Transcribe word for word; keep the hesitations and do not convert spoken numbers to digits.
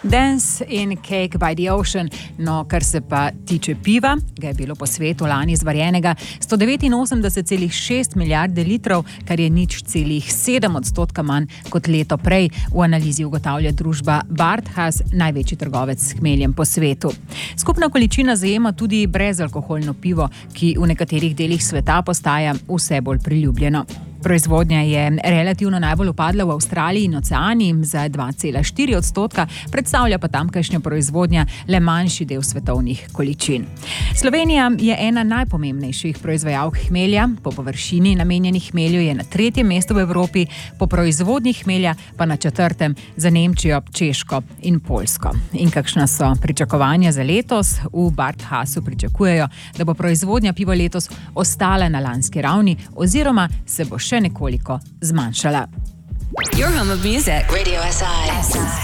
Dance in Cake by the Ocean. No, kar se pa tiče piva, ga je bilo po svetu lani zvarjenega sto devetinosemdeset celih šest milijarde litrov, kar je nič celih sedem odstotka manj kot leto prej, v analizi ugotavlja družba Barthas, največji trgovec s hmeljem po svetu. Skupna količina zajema tudi brezalkoholno pivo, ki v nekaterih delih sveta postaja vse bolj priljubljeno. Proizvodnja je relativno najbolj upadla v Avstraliji in Oceaniji za dva cela štiri odstotka, predstavlja pa tamkajšnja proizvodnja le manjši del svetovnih količin. Slovenija je ena najpomembnejših proizvajalk hmelja, po površini namenjenih hmelju je na tretjem mestu v Evropi, po proizvodnji hmelja pa na četrtem za Nemčijo, Češko in Poljsko. In kakšna so pričakovanja za letos? V Barthasu pričakujejo, da bo proizvodnja piva letos ostala na lanski ravni oziroma se bo še nekoliko zmanjšala. Your home of music. Radio S I.